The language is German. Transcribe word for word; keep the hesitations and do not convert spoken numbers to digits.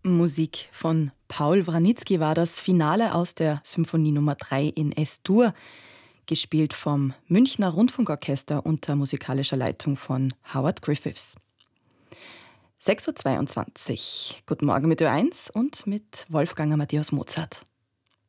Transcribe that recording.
Musik von Paul Wranitzky war das Finale aus der Symphonie Nummer drei in S-Dur, gespielt vom Münchner Rundfunkorchester unter musikalischer Leitung von Howard Griffiths. sechs Uhr zweiundzwanzig. Guten Morgen mit Ö eins und mit Wolfgang Amadeus Mozart.